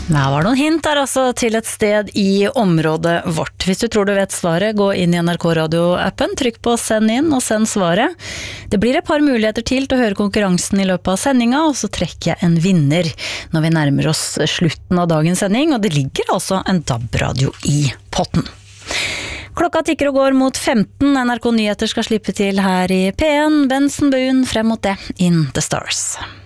Det var noen hint der altså til et sted i området vårt. Hvis du tror du vet svaret, gå inn i NRK Radio-appen, trykk på send inn og send svaret. Det blir et par muligheter til å høre konkurransen i løpet av sendinga, og så trekker jeg en vinner når vi nærmer oss slutten av dagens sending, og det ligger altså en DAB-radio i potten. Klokka tikker og går mot 15, NRK Nyheter skal slippe til her i P1, Benson Boone frem mot det, In the Stars.